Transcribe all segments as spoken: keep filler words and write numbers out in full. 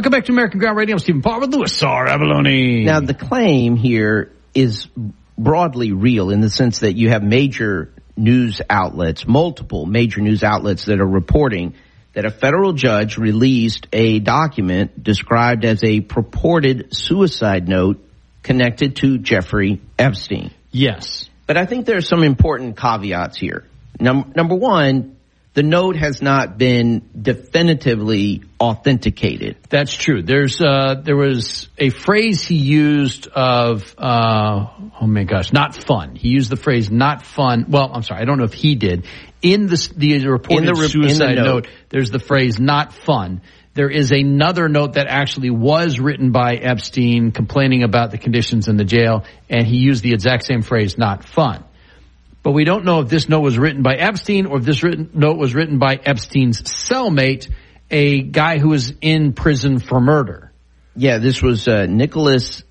Welcome back to American Ground Radio. I'm Stephen Paul with Louis R. Avalone. Now, the claim here is broadly real in the sense that you have major news outlets, multiple major news outlets that are reporting that a federal judge released a document described as a purported suicide note connected to Jeffrey Epstein. Yes. But I think there are some important caveats here. Num- number one, the note has not been definitively authenticated. That's true. There's uh, there was a phrase he used of, uh, oh my gosh, not fun. He used the phrase not fun. Well, I'm sorry, I don't know if he did. In the, the reported in the, suicide in the note. note, there's the phrase not fun. There is another note that actually was written by Epstein complaining about the conditions in the jail, and he used the exact same phrase, not fun. But we don't know if this note was written by Epstein or if this written, note was written by Epstein's cellmate, a guy who was in prison for murder. Yeah, this was uh, Nicholas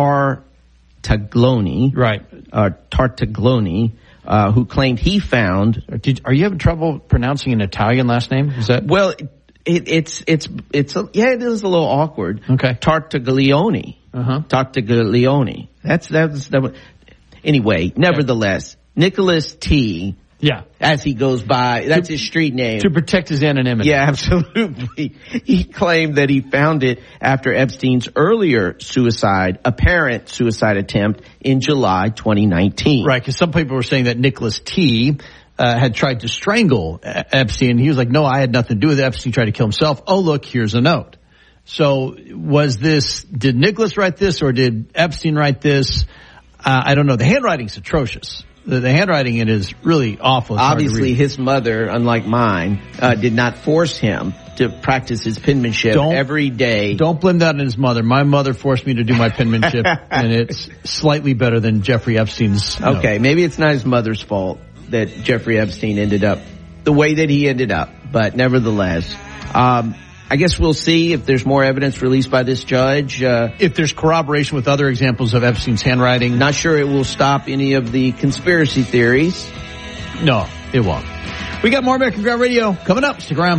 Tartaglone. Right. Uh, Tartaglone, uh, who claimed he found... Did, are you having trouble pronouncing an Italian last name? Is that... Well, it, it's, it's, it's, a, yeah, it is a little awkward. Okay. Tartaglione. Uh-huh. Tartaglione. That's, that's, that was, anyway, nevertheless... Nicholas T. Yeah. As he goes by. That's to, his street name. To protect his anonymity. Yeah, absolutely. He claimed that he found it after Epstein's earlier suicide, apparent suicide attempt in July twenty nineteen. Right, because some people were saying that Nicholas T. Uh, had tried to strangle Epstein. He was like, no, I had nothing to do with it. Epstein tried to kill himself. Oh, look, here's a note. So was this, did Nicholas write this or did Epstein write this? Uh, I don't know. The handwriting's atrocious. The, the handwriting it is really awful. It's Obviously, his mother, unlike mine, uh, did not force him to practice his penmanship don't, every day. Don't blame that on his mother. My mother forced me to do my penmanship, and it's slightly better than Jeffrey Epstein's. Okay, note. Maybe it's not his mother's fault that Jeffrey Epstein ended up the way that he ended up, but nevertheless, um, I guess we'll see if there's more evidence released by this judge. Uh, if there's corroboration with other examples of Epstein's handwriting. Not sure it will stop any of the conspiracy theories. No, it won't. We got more American Ground Radio coming up. Stick around.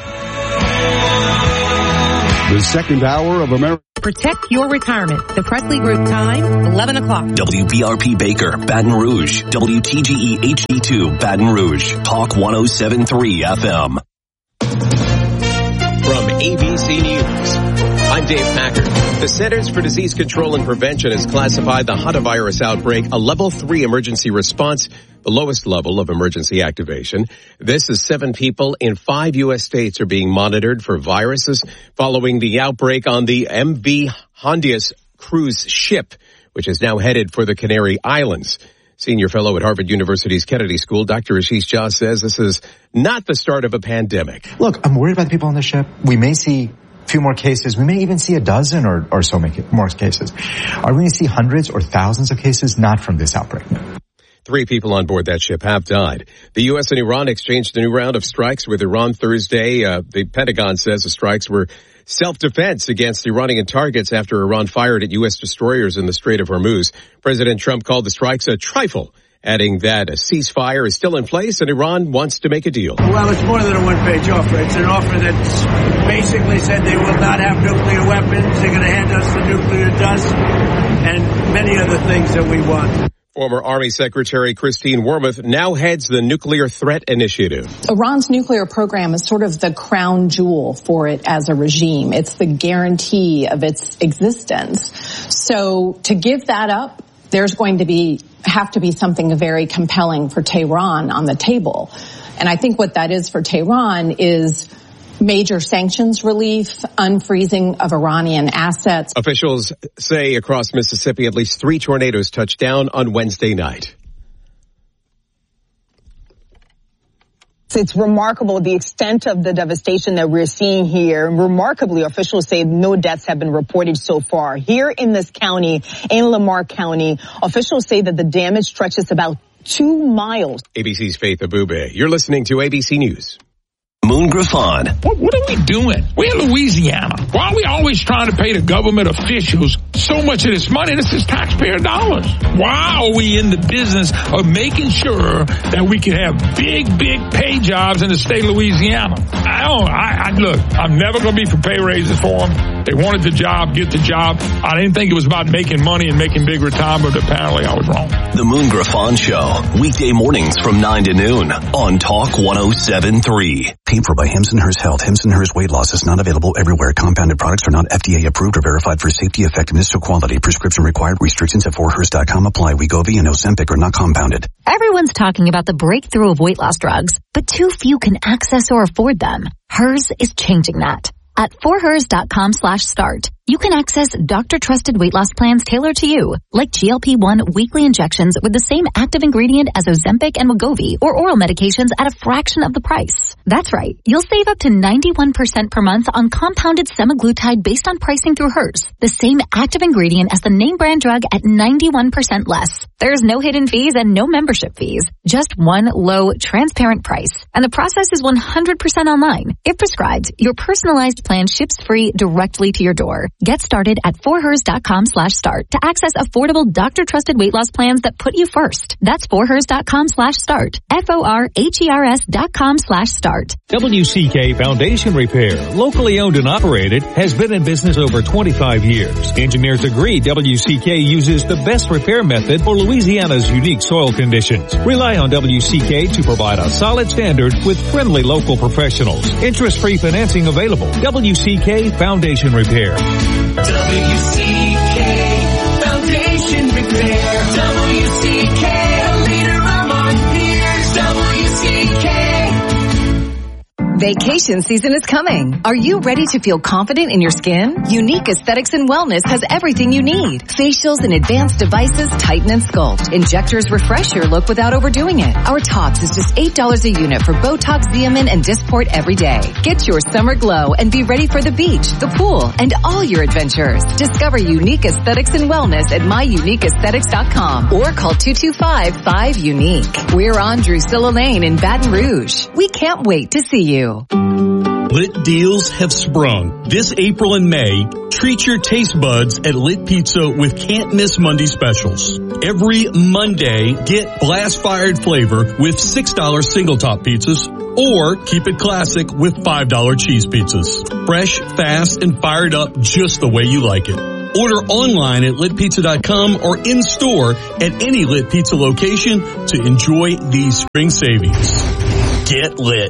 The second hour of America. Protect your retirement. The Presley Group time, eleven o'clock. W B R P Baker, Baton Rouge. W T G E H D two, Baton Rouge. Talk one oh seven point three F M. From A B C News, I'm Dave Packard. The Centers for Disease Control and Prevention has classified the hantavirus outbreak a level three emergency response, the lowest level of emergency activation. This is seven people in five U S states are being monitored for viruses following the outbreak on the M V Hondius cruise ship, which is now headed for the Canary Islands. Senior fellow at Harvard University's Kennedy School, Doctor Ashish Jha, says this is not the start of a pandemic. Look, I'm worried about the people on the ship. We may see a few more cases. We may even see a dozen or, or so more cases. Are we going to see hundreds or thousands of cases? Not from this outbreak. Three people on board that ship have died. The U S and Iran exchanged a new round of strikes with Iran Thursday. Uh, the Pentagon says the strikes were self-defense against Iranian targets after Iran fired at U S destroyers in the Strait of Hormuz. President Trump called the strikes a trifle, adding that a ceasefire is still in place and Iran wants to make a deal. Well, it's more than a one-page offer. It's an offer that basically said they will not have nuclear weapons. They're going to hand us the nuclear dust and many other things that we want. Former Army Secretary Christine Wormuth now heads the Nuclear Threat Initiative. Iran's nuclear program is sort of the crown jewel for it as a regime. It's the guarantee of its existence. So to give that up, there's going to be have to be something very compelling for Tehran on the table. And I think what that is for Tehran is major sanctions relief, unfreezing of Iranian assets. Officials say across Mississippi at least three tornadoes touched down on Wednesday night. It's remarkable the extent of the devastation that we're seeing here. Remarkably, officials say no deaths have been reported so far. Here in this county, in Lamar County, officials say that the damage stretches about two miles. A B C's Faith Abube. You're listening to A B C News. Moon Griffon. What, what are we doing? We're in Louisiana. Why are we always trying to pay the government officials so much of this money? This is taxpayer dollars. Why are we in the business of making sure that we can have big, big pay jobs in the state of Louisiana? I don't, I, I look, I'm never going to be for pay raises for them. They wanted the job, get the job. I didn't think it was about making money and making big retirement, but apparently I was wrong. The Moon Griffon Show, weekday mornings from nine to noon on Talk one oh seven point three. Paid for by Hims and Hers Health. Hims and Hers weight loss is not available everywhere. Compounded products are not F D A approved or verified for safety, effectiveness, or quality. Prescription required. Restrictions at four hers dot com apply. Wegovy and Ozempic are not compounded. Everyone's talking about the breakthrough of weight loss drugs, but too few can access or afford them. Hers is changing that. At four hers dot com slash start, you can access doctor-trusted weight loss plans tailored to you, like G L P one weekly injections with the same active ingredient as Ozempic and Wegovy, or oral medications at a fraction of the price. That's right, you'll save up to ninety-one percent per month on compounded semaglutide based on pricing through Hers, the same active ingredient as the name brand drug at ninety-one percent less. There's no hidden fees and no membership fees, just one low, transparent price. And the process is one hundred percent online. If prescribed, your personalized plan ships free directly to your door. Get started at four hers dot com slash start to access affordable doctor-trusted weight loss plans that put you first. That's four hers dot com slash start. F O R H E R S dot com slash start. W C K Foundation Repair, locally owned and operated, has been in business over twenty-five years. Engineers agree W C K uses the best repair method for Louisiana's unique soil conditions. Rely on W C K to provide a solid standard with friendly local professionals. Interest-free financing available. W C K Foundation Repair. W C K Foundation Repair. W C K, a leader among peers. W C K. Vacation season is coming. Are you ready to feel confident in your skin? Unique Aesthetics and Wellness has everything you need. Facials and advanced devices tighten and sculpt. Injectors refresh your look without overdoing it. Our Tox is just eight dollars a unit for Botox, Xeomin, and Dysport every day. Get your summer glow and be ready for the beach, the pool, and all your adventures. Discover Unique Aesthetics and Wellness at my unique aesthetics dot com or call two two five, five, unique. We're on Drusilla Lane in Baton Rouge. We can't wait to see you. Lit deals have sprung. This April and May, treat your taste buds at Lit Pizza with can't miss Monday specials. Every Monday, get blast fired flavor with six dollars single top pizzas, or keep it classic with five dollars cheese pizzas. Fresh, fast, and fired up just the way you like it. Order online at lit pizza dot com or in store at any Lit Pizza location to enjoy these spring savings. Get lit.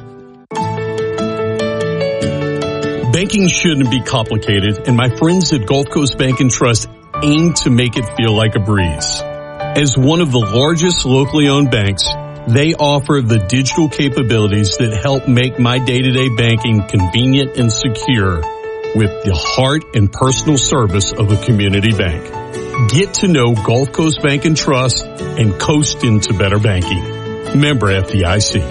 Banking shouldn't be complicated, and my friends at Gulf Coast Bank and Trust aim to make it feel like a breeze. As one of the largest locally owned banks, they offer the digital capabilities that help make my day-to-day banking convenient and secure with the heart and personal service of a community bank. Get to know Gulf Coast Bank and Trust and coast into better banking. Member F D I C.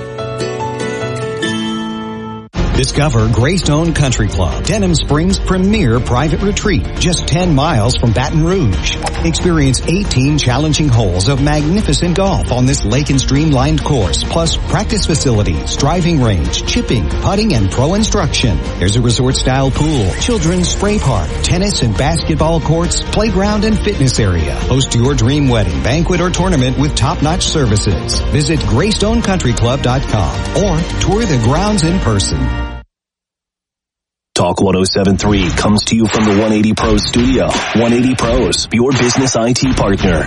Discover Greystone Country Club, Denham Springs' premier private retreat, just ten miles from Baton Rouge. Experience eighteen challenging holes of magnificent golf on this lake and stream-lined course, plus practice facilities, driving range, chipping, putting, and pro instruction. There's a resort-style pool, children's spray park, tennis and basketball courts, playground and fitness area. Host your dream wedding, banquet, or tournament with top-notch services. Visit greystone country club dot com or tour the grounds in person. Talk one oh seven point three comes to you from the one eighty Pros studio. one eighty Pros, your business I T partner.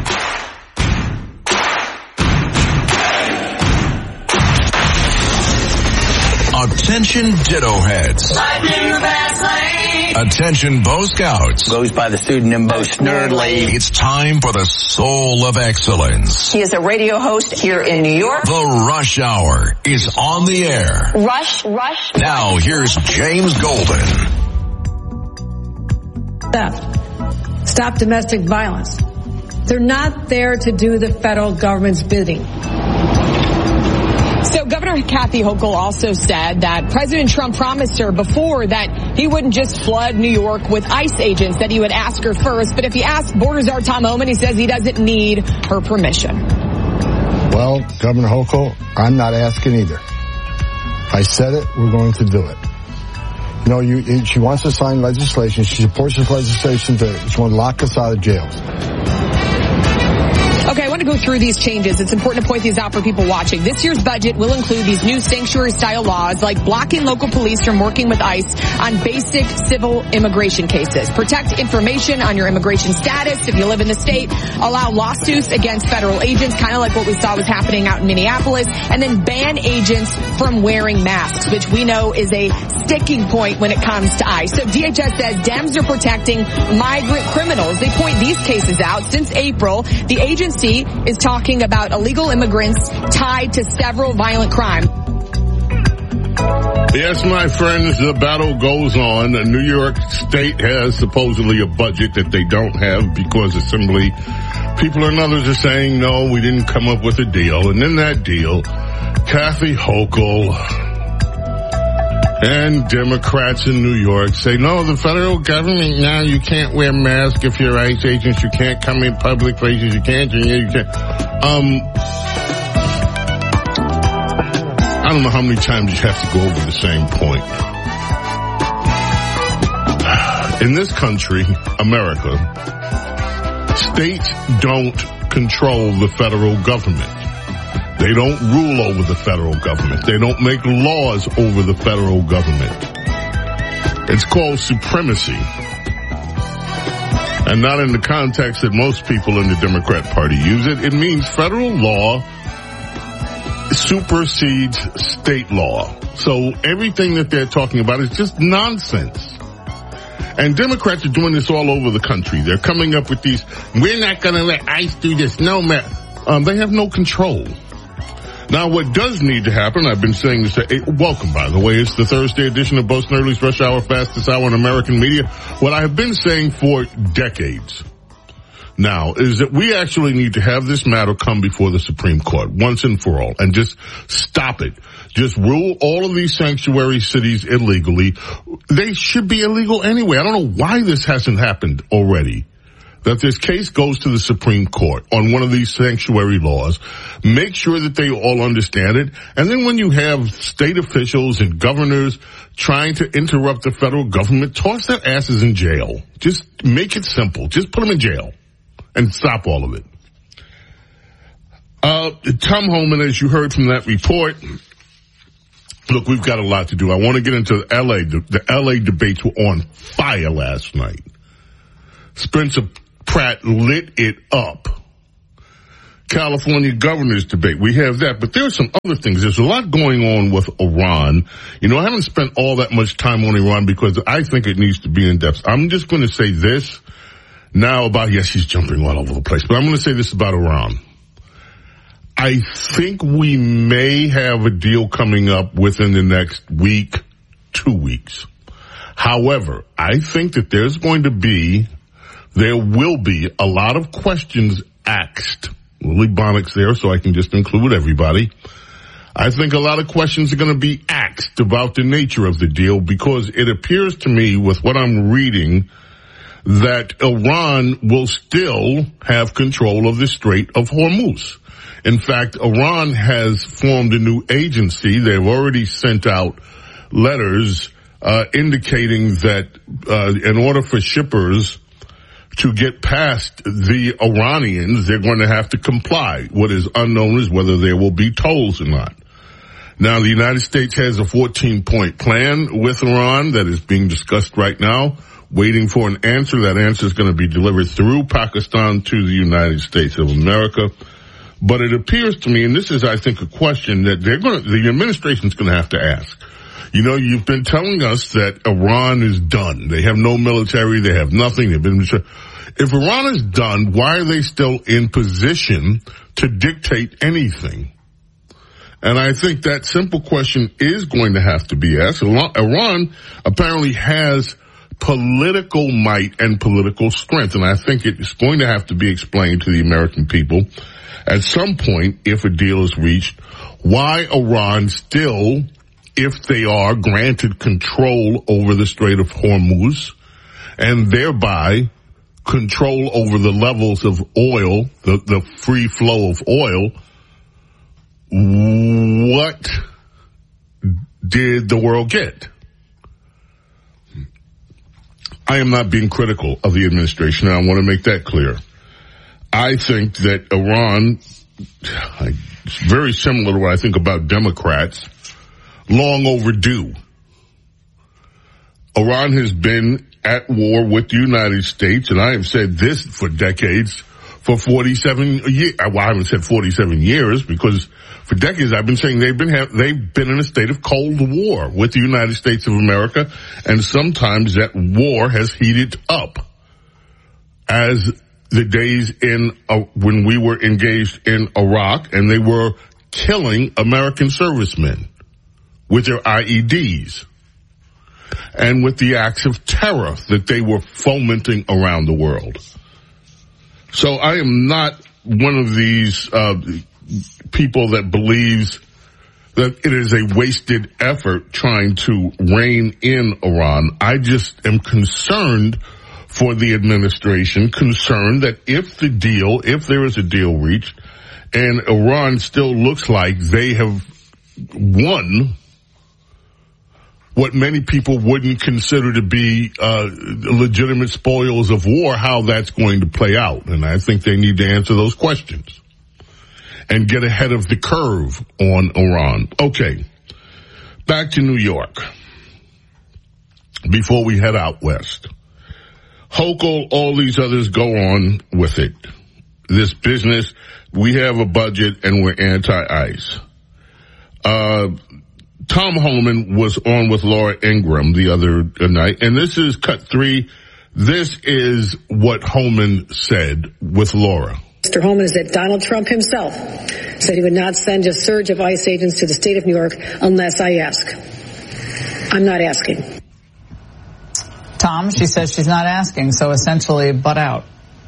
Attention Ditto Heads. Attention Bo Scouts. Goes by the pseudonym Bo Snerdley. It's time for the Soul of Excellence. He is a radio host here in New York. The Rush Hour is on the air. Rush, rush. Now here's James Golden. Theft. Stop domestic violence. They're not there to do the federal government's bidding. So Governor Kathy Hochul also said that President Trump promised her before that he wouldn't just flood New York with ICE agents, that he would ask her first. But if he asked Border Czar Tom Homan, he says he doesn't need her permission. Well, Governor Hochul, I'm not asking either. I said it, we're going to do it. You know, you, she wants to sign legislation. She supports this legislation to, she wants to lock us out of jails. Okay, want to go through these changes. It's important to point these out for people watching. This year's budget will include these new sanctuary-style laws, like blocking local police from working with ICE on basic civil immigration cases, protect information on your immigration status if you live in the state, allow lawsuits against federal agents, kind of like what we saw was happening out in Minneapolis, and then ban agents from wearing masks, which we know is a sticking point when it comes to ICE. So D H S says Dems are protecting migrant criminals. They point these cases out. Since April, the agency is talking about illegal immigrants tied to several violent crimes. Yes, my friends, the battle goes on. New York State has supposedly a budget that they don't have because Assembly people and others are saying, no, we didn't come up with a deal. And in that deal, Kathy Hochul and Democrats in New York say, no, the federal government, now you can't wear masks if you're ICE agents. You can't come in public places. You can't, you can't. Um, I don't know how many times you have to go over the same point. In this country, America, states don't control the federal government. They don't rule over the federal government. They don't make laws over the federal government. It's called supremacy. And not in the context that most people in the Democrat Party use it. It means federal law supersedes state law. So everything that they're talking about is just nonsense. And Democrats are doing this all over the country. They're coming up with these, we're not going to let ICE do this. No, man. Um, they have no control. Now, what does need to happen, I've been saying this, uh, welcome, by the way, it's the Thursday edition of Bo Snerdley's Rush Hour, fastest hour in American media. What I have been saying for decades now is that we actually need to have this matter come before the Supreme Court once and for all and just stop it. Just rule all of these sanctuary cities illegally. They should be illegal anyway. I don't know why this hasn't happened already. That this case goes to the Supreme Court on one of these sanctuary laws. Make sure that they all understand it. And then when you have state officials and governors trying to interrupt the federal government, toss their asses in jail. Just make it simple. Just put them in jail and stop all of it. Uh, Tom Homan, as you heard from that report, look, we've got a lot to do. I want to get into L A. The, the L A debates were on fire last night. Spencer Pratt lit it up. California governor's debate. We have that, but there are some other things. There's a lot going on with Iran. You know, I haven't spent all that much time on Iran because I think it needs to be in depth. I'm just going to say this now about, yes, he's jumping all over the place, but I'm going to say this about Iran. I think we may have a deal coming up within the next week, two weeks. However, I think that there's going to be, there will be a lot of questions asked. Lily Bonnick's there, so I can just include everybody. I think a lot of questions are going to be asked about the nature of the deal because it appears to me with what I'm reading that Iran will still have control of the Strait of Hormuz. In fact, Iran has formed a new agency. They've already sent out letters uh, indicating that uh, in order for shippers to get past the Iranians, they're going to have to comply. What is unknown is whether there will be tolls or not. Now, the United States has a fourteen-point plan with Iran that is being discussed right now, waiting for an answer. That answer is going to be delivered through Pakistan to the United States of America. But it appears to me, and this is, I think, a question that they're going to, the administration's going to have to ask. You know, you've been telling us that Iran is done. They have no military. They have nothing. They've been, if Iran is done, why are they still in position to dictate anything? And I think that simple question is going to have to be asked. Iran apparently has political might and political strength, and I think it's going to have to be explained to the American people at some point, if a deal is reached, why Iran still, if they are granted control over the Strait of Hormuz and thereby control over the levels of oil, the, the free flow of oil, what did the world get? I am not being critical of the administration, and I want to make that clear. I think that Iran, it's very similar to what I think about Democrats, long overdue. Iran has been at war with the United States, and I have said this for decades, for forty-seven years. Well, I haven't said forty-seven years because for decades I've been saying they've been ha- they've been in a state of cold war with the United States of America, and sometimes that war has heated up as the days in uh, when we were engaged in Iraq, and they were killing American servicemen with their I E Ds and with the acts of terror that they were fomenting around the world. So I am not one of these uh, people that believes that it is a wasted effort trying to rein in Iran. I just am concerned for the administration, concerned that if the deal, if there is a deal reached, and Iran still looks like they have won what many people wouldn't consider to be uh legitimate spoils of war, how that's going to play out. And I think they need to answer those questions and get ahead of the curve on Iran. Okay, back to New York before we head out west. Hochul, all these others go on with it. This business, we have a budget and we're anti-ICE. Uh, Tom Homan was on with Laura Ingraham the other night, and this is cut three. This is what Homan said with Laura. Mister Homan is that Donald Trump himself said he would not send a surge of ICE agents to the state of New York unless I ask. I'm not asking. Tom, she says she's not asking, so essentially butt out.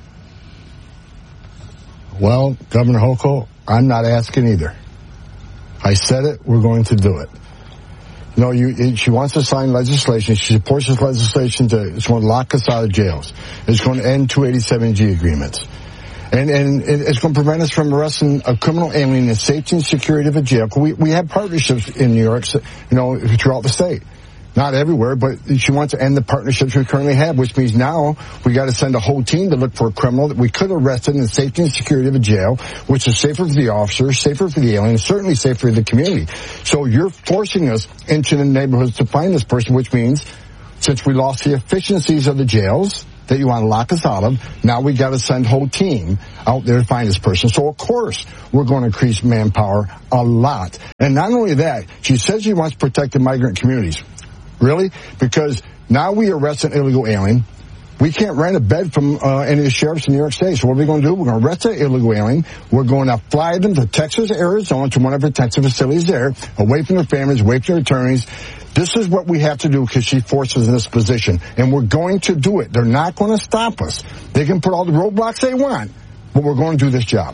Well, Governor Hochul, I'm not asking either. I said it, we're going to do it. No, you, she wants to sign legislation. She supports this legislation to, it's going to lock us out of jails. It's going to end two eighty-seven G agreements. And, and it's going to prevent us from arresting a criminal alien in the safety and security of a jail. We, we have partnerships in New York, you know, throughout the state. Not everywhere, but she wants to end the partnerships we currently have, which means now we got to send a whole team to look for a criminal that we could arrest in the safety and security of a jail, which is safer for the officers, safer for the alien, certainly safer for the community. So you're forcing us into the neighborhoods to find this person, which means since we lost the efficiencies of the jails that you want to lock us out of, now we got to send a whole team out there to find this person. So of course we're going to increase manpower a lot. And not only that, she says she wants to protect the migrant communities. Really? Because now we arrest an illegal alien. We can't rent a bed from uh, any of the sheriffs in New York State. So what are we going to do? We're going to arrest an illegal alien. We're going to fly them to Texas, Arizona, to one of our Texas facilities there, away from their families, away from their attorneys. This is what we have to do because she forces us in this position. And we're going to do it. They're not going to stop us. They can put all the roadblocks they want, but we're going to do this job.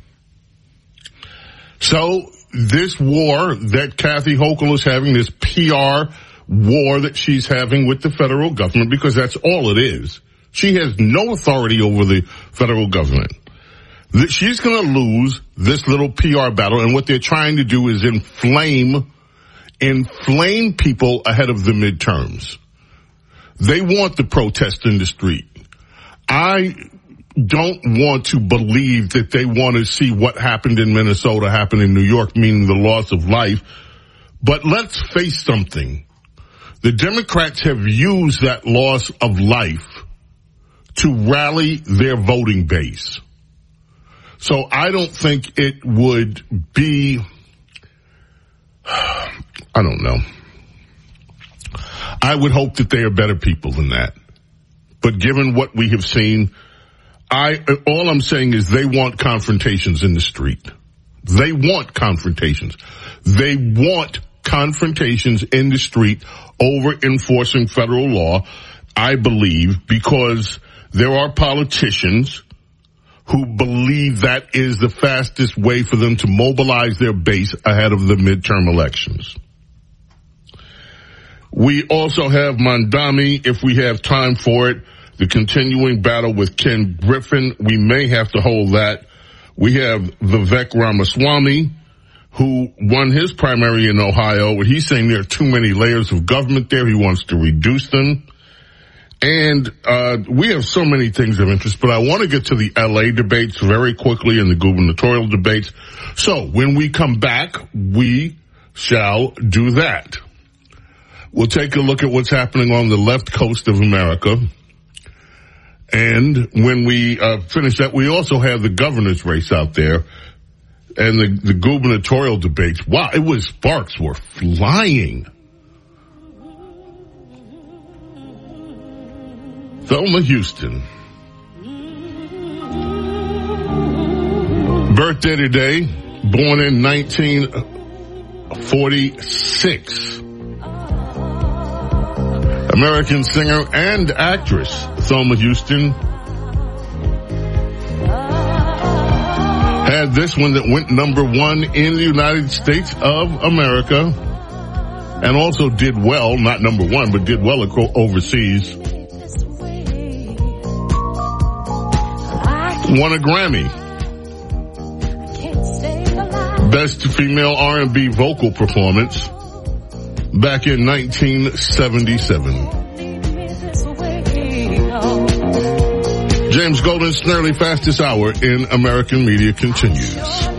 So this war that Kathy Hochul is having, this P R war that she's having with the federal government, because that's all it is. She has no authority over the federal government. She's going to lose this little P R battle, and what they're trying to do is inflame, inflame people ahead of the midterms. They want the protest in the street. I don't want to believe that they want to see what happened in Minnesota happen in New York, meaning the loss of life. But let's face something. The Democrats have used that loss of life to rally their voting base. So I don't think it would be, I don't know. I would hope that they are better people than that. But given what we have seen, I, all I'm saying is they want confrontations in the street. They want confrontations. They want confrontations in the street over enforcing federal law, I believe, because there are politicians who believe that is the fastest way for them to mobilize their base ahead of the midterm elections. We also have Mandami, if we have time for it, the continuing battle with Ken Griffin. We may have to hold that. We have Vivek Ramaswamy, who won his primary in Ohio. He's saying there are too many layers of government there. He wants to reduce them. And uh we have so many things of interest, but I want to get to the L A debates very quickly and the gubernatorial debates. So when we come back, we shall do that. We'll take a look at what's happening on the left coast of America. And when we uh finish that, we also have the governor's race out there and the, the gubernatorial debates. Wow, it was, sparks were flying. Thelma Houston. Birthday today, born in nineteen forty-six. American singer and actress Thelma Houston had this one that went number one in the United States of America and also did well, not number one, but did well overseas. Won a Grammy. Best female R and B vocal performance back in nineteen seventy-seven. James Golden, Snarly Fastest Hour in American Media continues.